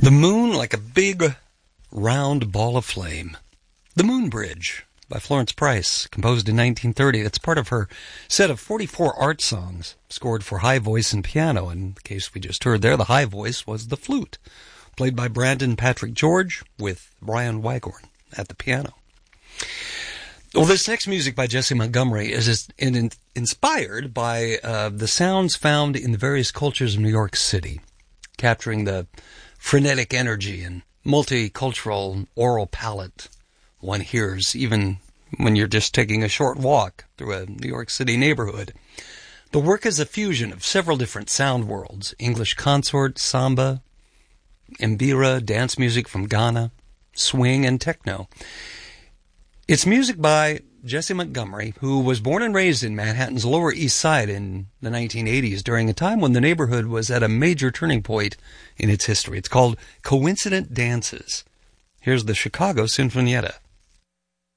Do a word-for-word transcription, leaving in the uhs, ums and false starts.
The moon like a big round ball of flame. The Moon Bridge by Florence Price, composed in nineteen thirty. That's part of her set of forty-four art songs, scored for high voice and piano. In the case we just heard there, the high voice was the flute, played by Brandon Patrick George with Brian Wygorn at the piano. Well, this next music by Jessie Montgomery is in, in, inspired by uh, the sounds found in the various cultures of New York City, capturing the frenetic energy and multicultural oral palette one hears even when you're just taking a short walk through a New York City neighborhood. The work is a fusion of several different sound worlds: English consort, samba, mbira, dance music from Ghana, swing, and techno. It's music by Jessie Montgomery, who was born and raised in Manhattan's Lower East Side in the nineteen eighties, during a time when the neighborhood was at a major turning point in its history. It's called Coincident Dances. Here's the Chicago Sinfonietta.